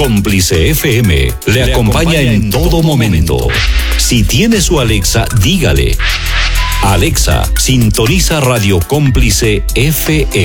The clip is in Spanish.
Cómplice FM le acompaña en todo momento. Si tiene su Alexa, dígale: Alexa, sintoniza Radio Cómplice FM.